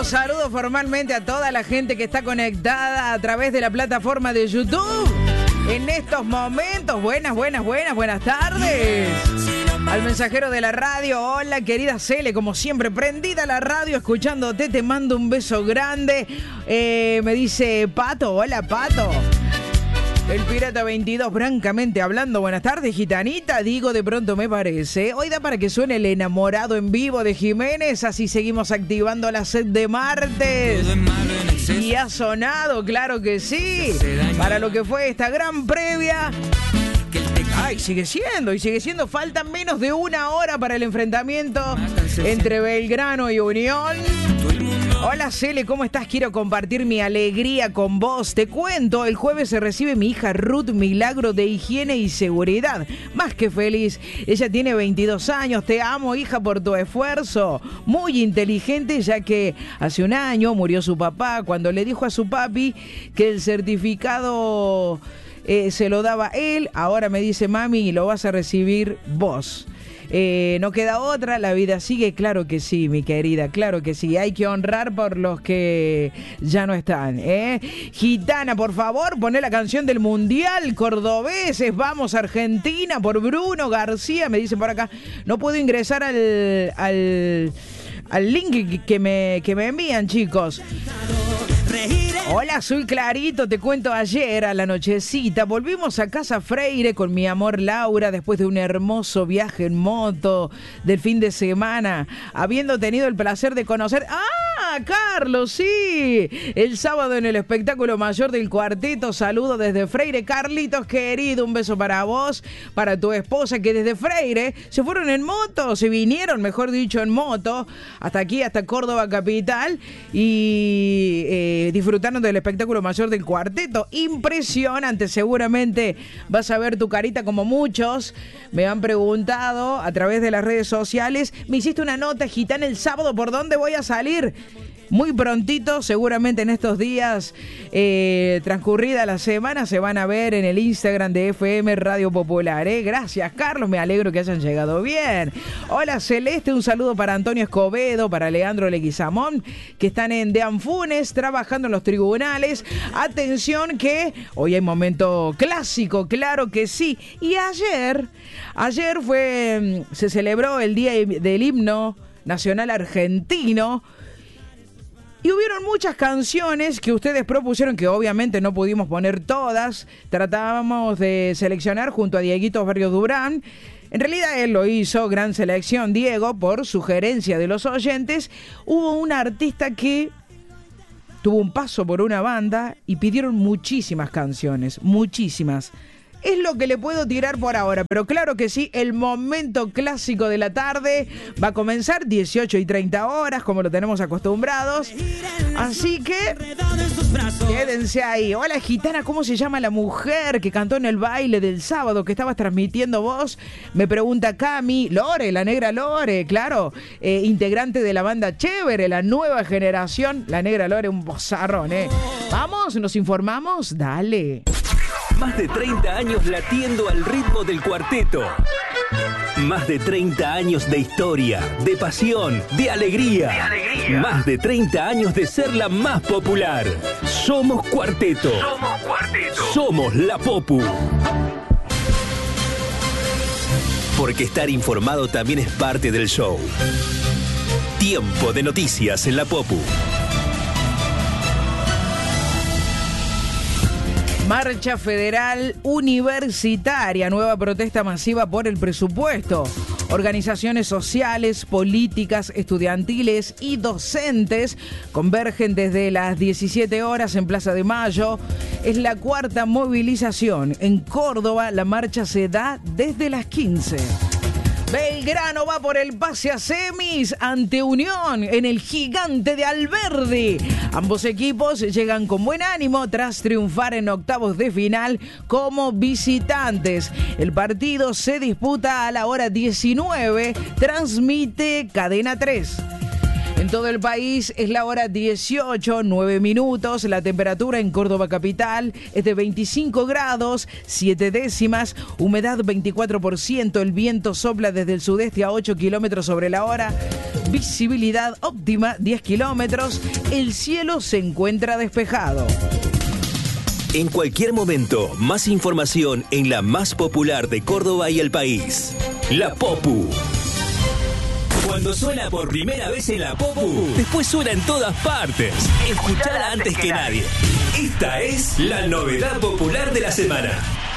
Saludo formalmente a toda la gente que está conectada a través de la plataforma de YouTube. En estos momentos, buenas tardes. Al mensajero de la radio, hola querida Cele, como siempre, prendida la radio, escuchándote, te mando un beso grande. Me dice Pato, hola Pato. El Pirata 22, francamente hablando, buenas tardes, gitanita, digo de pronto me parece. Hoy da para que suene el enamorado en vivo de Jiménez, así seguimos activando la sed de martes. Y ha sonado, claro que sí, para lo que fue esta gran previa. Ay, sigue siendo, faltan menos de una hora para el enfrentamiento entre Belgrano y Unión. Hola Cele, ¿cómo estás? Quiero compartir mi alegría con vos. Te cuento, el jueves se recibe mi hija Ruth Milagro de Higiene y Seguridad. Más que feliz, ella tiene 22 años. Te amo, hija, por tu esfuerzo. Muy inteligente, ya que hace un año murió su papá cuando le dijo a su papi que el certificado se lo daba él. Ahora me dice, mami, lo vas a recibir vos. No queda otra, la vida sigue, claro que sí, mi querida, claro que sí, hay que honrar por los que ya no están, Gitana, por favor, poné la canción del Mundial, cordobeses, vamos Argentina, por Bruno García, me dicen por acá, no puedo ingresar al link que me envían, chicos. Hola, soy Clarito, te cuento, ayer a la nochecita volvimos a Casa Freire con mi amor Laura después de un hermoso viaje en moto del fin de semana, habiendo tenido el placer de conocer... Carlos, sí, el sábado en el espectáculo mayor del cuarteto. Saludo desde Freire. Carlitos, querido, un beso para vos, para tu esposa, que desde Freire se fueron en moto, se vinieron, mejor dicho, en moto, hasta aquí, hasta Córdoba capital, y disfrutaron del espectáculo mayor del cuarteto. Impresionante, seguramente vas a ver tu carita como muchos me han preguntado a través de las redes sociales. Me hiciste una nota, Gitana, el sábado, ¿por dónde voy a salir? Muy prontito, seguramente en estos días transcurrida la semana, se van a ver en el Instagram de FM Radio Popular. Gracias, Carlos, me alegro que hayan llegado bien. Hola, Celeste, un saludo para Antonio Escobedo, para Leandro Leguizamón, que están en De Anfunes, trabajando en los tribunales. Atención que hoy hay momento clásico, claro que sí. Y ayer se celebró el Día del Himno Nacional Argentino. Y hubieron muchas canciones que ustedes propusieron, que obviamente no pudimos poner todas. Tratábamos de seleccionar junto a Dieguito Barrio Durán. En realidad él lo hizo, gran selección, Diego, por sugerencia de los oyentes. Hubo un artista que tuvo un paso por una banda y pidieron muchísimas canciones, muchísimas. Es lo que le puedo tirar por ahora, pero claro que sí, el momento clásico de la tarde va a comenzar 18:30, como lo tenemos acostumbrados. Así que quédense ahí. Hola, Gitana, ¿cómo se llama la mujer que cantó en el baile del sábado que estabas transmitiendo vos? Me pregunta Cami. Lore, la negra Lore, claro, integrante de la banda Chévere, la nueva generación. La negra Lore, un bozarrón, Vamos, nos informamos, dale. Más de 30 años latiendo al ritmo del cuarteto. Más de 30 años de historia, de pasión, de alegría. Más de 30 años de ser la más popular. Somos Cuarteto. Somos la Popu. Porque estar informado también es parte del show. Tiempo de noticias en la Popu. Marcha Federal Universitaria, nueva protesta masiva por el presupuesto. Organizaciones sociales, políticas, estudiantiles y docentes convergen desde las 17 horas en Plaza de Mayo. Es la cuarta movilización. En Córdoba la marcha se da desde las 15. Belgrano va por el pase a semis ante Unión en el Gigante de Alberdi. Ambos equipos llegan con buen ánimo tras triunfar en octavos de final como visitantes. El partido se disputa a la hora 19, transmite Cadena 3. En En todo el país es la hora 18, 9 minutos. La temperatura en Córdoba capital es de 25 grados, 7 décimas. Humedad 24%. El viento sopla desde el sudeste a 8 kilómetros sobre la hora. Visibilidad óptima 10 kilómetros. El cielo se encuentra despejado. En cualquier momento, más información en la más popular de Córdoba y el país. La Popu. Cuando suena por primera vez en la Popu, después suena en todas partes. Escuchala antes que nadie. Esta es la novedad popular de la semana.